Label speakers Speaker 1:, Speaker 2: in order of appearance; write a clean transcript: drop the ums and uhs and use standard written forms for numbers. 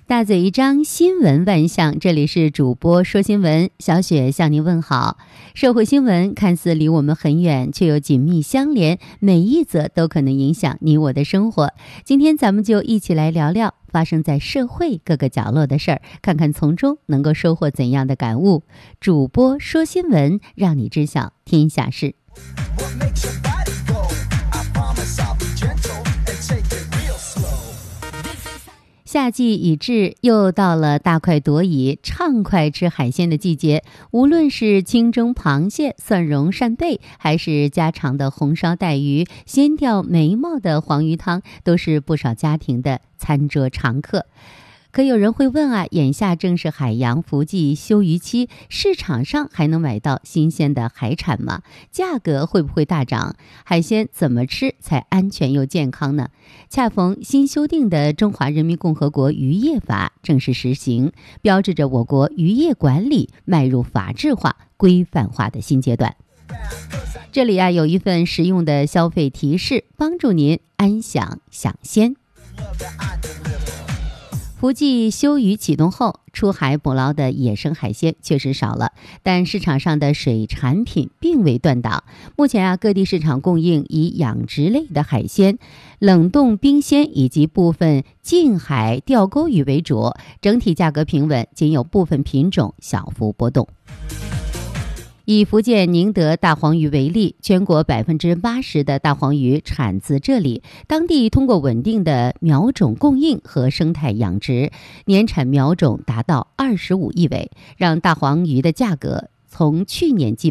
Speaker 1: 大嘴一张，新闻万象。这里是主播说新闻，小雪向您问好。社会新闻看似离我们很远，却又紧密相连，每一则都可能影响你我的生活。今天咱们就一起来聊聊发生在社会各个角落的事儿，看看从中能够收获怎样的感悟。主播说新闻，让你知晓天下事。夏季已至，又到了大快朵颐、畅快吃海鲜的季节。无论是清蒸螃蟹、蒜蓉扇贝，还是家常的红烧带鱼、鲜钓眉毛的黄鱼汤，都是不少家庭的餐桌常客。可有人会问啊，眼下正是海洋伏季休渔期，市场上还能买到新鲜的海产吗？价格会不会大涨？海鲜怎么吃才安全又健康呢？恰逢新修订的《中华人民共和国渔业法》正式实行，标志着我国渔业管理迈入法治化、规范化的新阶段。这里有一份实用的消费提示，帮助您安享享鲜。伏季休渔启动后，出海捕捞的野生海鲜确实少了，但市场上的水产品并未断档。目前各地市场供应以养殖类的海鲜、冷冻冰鲜以及部分近海钓钩鱼为主，整体价格平稳，仅有部分品种小幅波动。以福建宁德大黄鱼为例，全国80%的大黄鱼产自这里，当地通过稳定的苗种供应和生态养殖，年产苗种达到25亿尾，让大黄鱼的价格从去年基